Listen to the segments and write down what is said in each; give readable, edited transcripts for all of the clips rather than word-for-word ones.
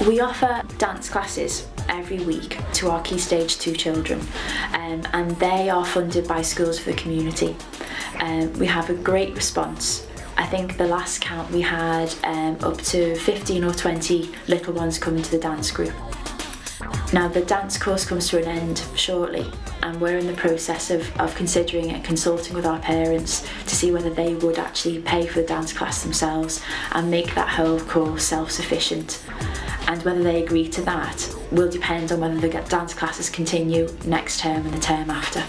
We offer dance classes every week to our Key Stage 2 children, and they are funded by Schools for the Community. We have a great response. I think the last count we had up to 15 or 20 little ones coming to the dance group. Now the dance course comes to an end shortly, and we're in the process of considering it, consulting with our parents to see whether they would actually pay for the dance class themselves and make that whole course self-sufficient. And whether they agree to that will depend on whether the dance classes continue next term and the term after.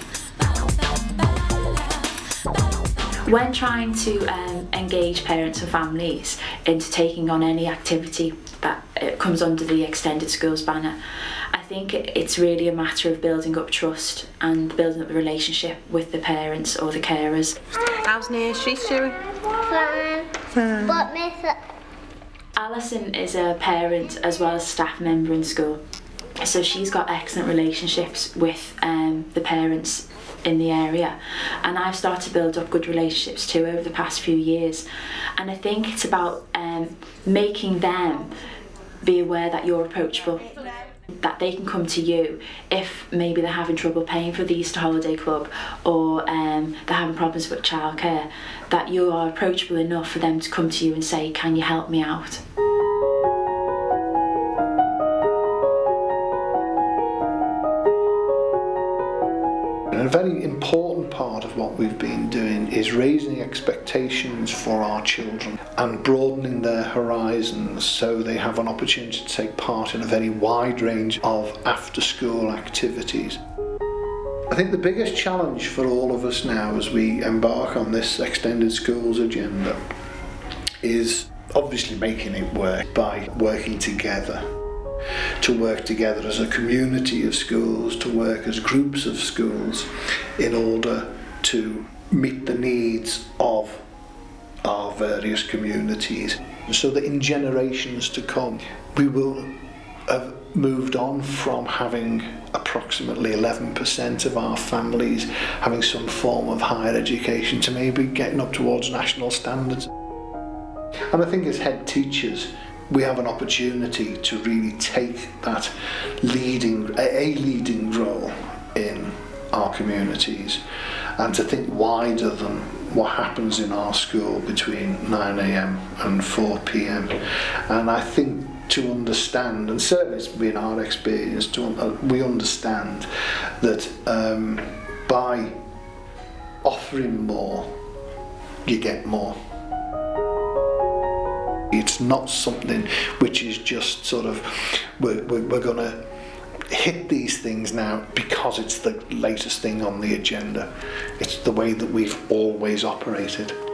When trying to engage parents and families into taking on any activity that comes under the Extended Schools banner, I think it's really a matter of building up trust and building up the relationship with the parents or the carers. How's Nia Street doing? Fine. But Miss Alison is a parent as well as a staff member in school, so she's got excellent relationships with the parents in the area, and I've started to build up good relationships too over the past few years. And I think it's about making them be aware that you're approachable, that they can come to you if maybe they're having trouble paying for the Easter Holiday Club, or they're having problems with childcare, that you are approachable enough for them to come to you and say, can you help me out? A very important part of what we've been doing is raising expectations for our children and broadening their horizons so they have an opportunity to take part in a very wide range of after-school activities. I think the biggest challenge for all of us now as we embark on this Extended Schools agenda is obviously making it work by working together. To work together as a community of schools, to work as groups of schools in order to meet the needs of our various communities, so that in generations to come we will have moved on from having approximately 11% of our families having some form of higher education to maybe getting up towards national standards. And I think as head teachers we have an opportunity to really take that leading role in our communities and to think wider than what happens in our school between 9 AM and 4 PM. And I think to understand, and certainly it's been our experience, we understand that by offering more, you get more. It's not something which is just sort of, we're going to hit these things now because it's the latest thing on the agenda. It's the way that we've always operated.